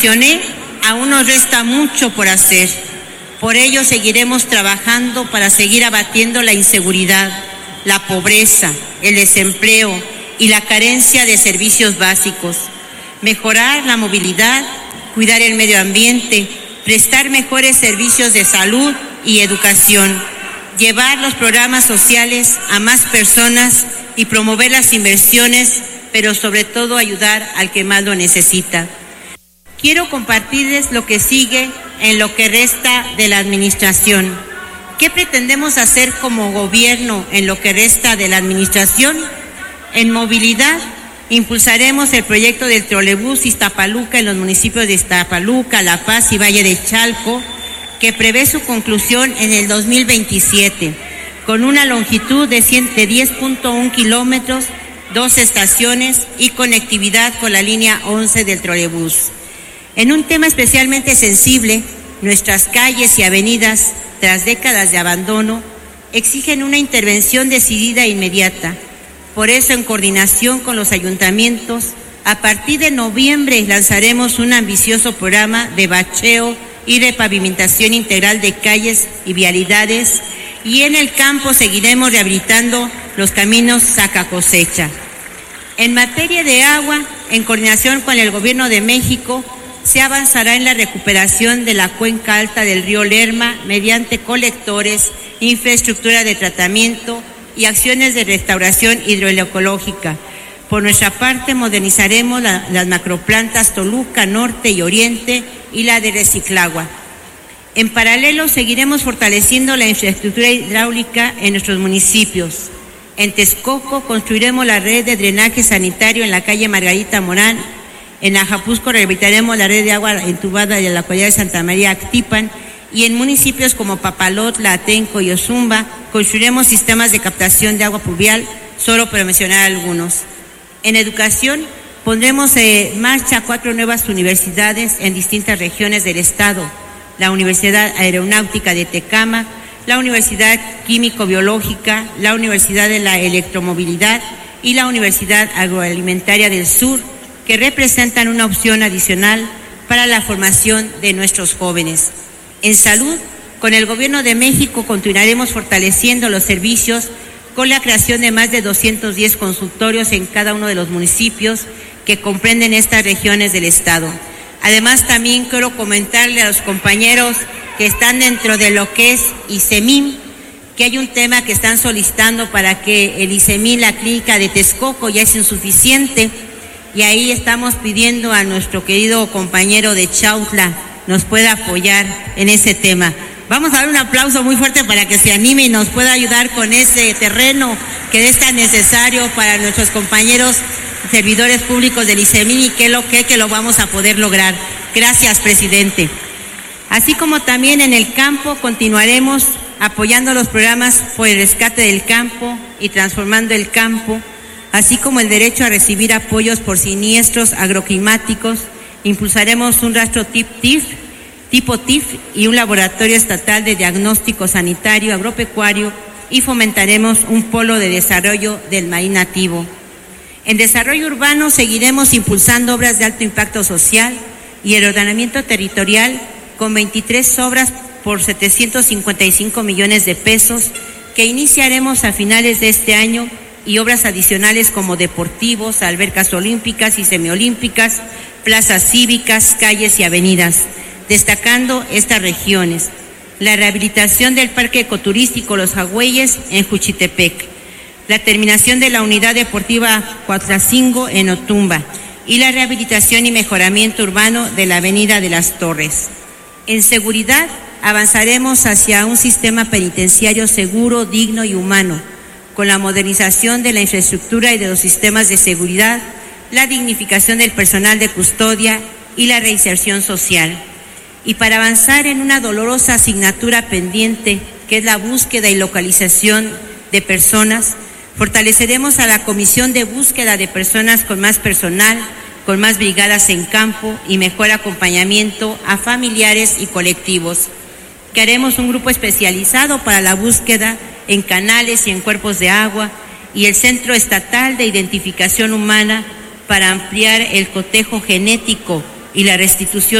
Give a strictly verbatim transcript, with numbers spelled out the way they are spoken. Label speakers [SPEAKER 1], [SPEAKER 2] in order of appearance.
[SPEAKER 1] Aún nos resta mucho por hacer. Por ello seguiremos trabajando para seguir abatiendo la inseguridad, la pobreza, el desempleo y la carencia de servicios básicos. Mejorar la movilidad, cuidar el medio ambiente, prestar mejores servicios de salud y educación, llevar los programas sociales a más personas y promover las inversiones, pero sobre todo ayudar al que más lo necesita. Quiero compartirles lo que sigue en lo que resta de la administración. ¿Qué pretendemos hacer como gobierno en lo que resta de la administración? En movilidad, impulsaremos el proyecto del trolebús Iztapaluca en los municipios de Iztapaluca, La Paz y Valle de Chalco, que prevé su conclusión en el dos mil veintisiete, con una longitud de diez punto uno kilómetros, dos estaciones y conectividad con la línea once del trolebús. En un tema especialmente sensible, nuestras calles y avenidas, tras décadas de abandono, exigen una intervención decidida e inmediata. Por eso, en coordinación con los ayuntamientos, a partir de noviembre lanzaremos un ambicioso programa de bacheo y repavimentación integral de calles y vialidades, y en el campo seguiremos rehabilitando los caminos saca cosecha. En materia de agua, en coordinación con el Gobierno de México, se avanzará en la recuperación de la cuenca alta del río Lerma mediante colectores, infraestructura de tratamiento y acciones de restauración hidroecológica. Por nuestra parte, modernizaremos la, las macroplantas Toluca, Norte y Oriente y la de Reciclagua. En paralelo, seguiremos fortaleciendo la infraestructura hidráulica en nuestros municipios. En Texcoco construiremos la red de drenaje sanitario en la calle Margarita Morán. En Ajapusco rehabilitaremos la red de agua entubada de la localidad de Santa María Actipan, y en municipios como Papalotla, Atenco y Ozumba construiremos sistemas de captación de agua pluvial, solo para mencionar algunos. En educación pondremos en marcha cuatro nuevas universidades en distintas regiones del estado: la Universidad Aeronáutica de Tecámac, la Universidad Químico-Biológica, la Universidad de la Electromovilidad y la Universidad Agroalimentaria del Sur, que representan una opción adicional para la formación de nuestros jóvenes. En salud, con el Gobierno de México continuaremos fortaleciendo los servicios con la creación de más de doscientos diez consultorios en cada uno de los municipios que comprenden estas regiones del estado. Además, también quiero comentarle a los compañeros que están dentro de lo que es ICEMIM, que hay un tema que están solicitando para que el ICEMIM, la clínica de Texcoco, ya es insuficiente. Y ahí estamos pidiendo a nuestro querido compañero de Chautla nos pueda apoyar en ese tema. Vamos a dar un aplauso muy fuerte para que se anime y nos pueda ayudar con ese terreno que es tan necesario para nuestros compañeros servidores públicos del ICEMIM, y que lo que, que lo vamos a poder lograr. Gracias, presidente. Así como también en el campo continuaremos apoyando los programas por el rescate del campo y transformando el campo, así como el derecho a recibir apoyos por siniestros agroclimáticos. Impulsaremos un rastro tip T I F, tipo T I F y un laboratorio estatal de diagnóstico sanitario agropecuario, y fomentaremos un polo de desarrollo del maíz nativo. En desarrollo urbano seguiremos impulsando obras de alto impacto social y el ordenamiento territorial con veintitrés obras por setecientos cincuenta y cinco millones de pesos que iniciaremos a finales de este año, y obras adicionales como deportivos, albercas olímpicas y semiolímpicas, plazas cívicas, calles y avenidas, destacando estas regiones: la rehabilitación del Parque Ecoturístico Los Jagüeyes en Juchitepec, la terminación de la Unidad Deportiva Cuatlacingo en Otumba y la rehabilitación y mejoramiento urbano de la Avenida de las Torres. En seguridad, avanzaremos hacia un sistema penitenciario seguro, digno y humano, con la modernización de la infraestructura y de los sistemas de seguridad, la dignificación del personal de custodia y la reinserción social. Y para avanzar en una dolorosa asignatura pendiente, que es la búsqueda y localización de personas, fortaleceremos a la Comisión de Búsqueda de Personas con más personal, con más brigadas en campo y mejor acompañamiento a familiares y colectivos. Crearemos un grupo especializado para la búsqueda en canales y en cuerpos de agua, y el Centro Estatal de Identificación Humana para ampliar el cotejo genético y la restitución